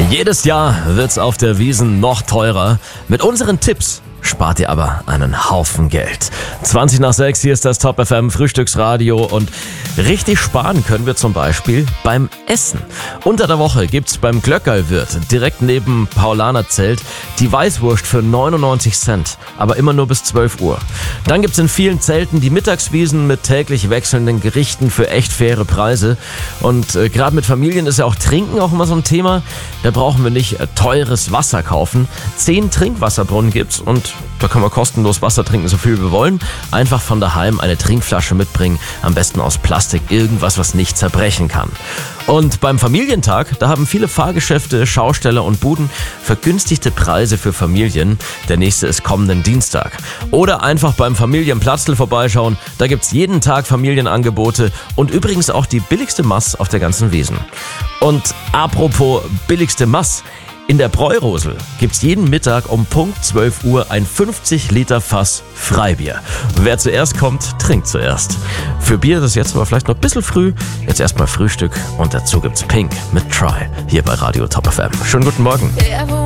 Jedes Jahr wird's auf der Wiesn noch teurer. Mit unseren Tipps spart ihr aber einen Haufen Geld. 6:20, hier ist das Top FM Frühstücksradio und richtig sparen können wir zum Beispiel beim Essen. Unter der Woche gibt's beim Glöckerlwirt direkt neben Paulanerzelt die Weißwurst für 99 Cent, aber immer nur bis 12 Uhr. Dann gibt's in vielen Zelten die Mittagswiesen mit täglich wechselnden Gerichten für echt faire Preise. Und gerade mit Familien ist ja auch Trinken auch immer so ein Thema. Da brauchen wir nicht teures Wasser kaufen. 10 Trinkwasserbrunnen gibt's und da können wir kostenlos Wasser trinken, so viel wir wollen. Einfach von daheim eine Trinkflasche mitbringen, am besten aus Plastik, irgendwas, was nicht zerbrechen kann. Und beim Familientag, da haben viele Fahrgeschäfte, Schausteller und Buden vergünstigte Preise für Familien. Der nächste ist kommenden Dienstag. Oder einfach beim Familienplatzl vorbeischauen, da gibt's jeden Tag Familienangebote und übrigens auch die billigste Mass auf der ganzen Wiesn. Und apropos billigste Mass, in der Bräurosel gibt's jeden Mittag um Punkt 12 Uhr ein 50 Liter Fass Freibier. Wer zuerst kommt, trinkt zuerst. Für Bier ist es jetzt aber vielleicht noch ein bisschen früh. Jetzt erstmal Frühstück und dazu gibt's Pink mit Try hier bei Radio Top FM. Schönen guten Morgen.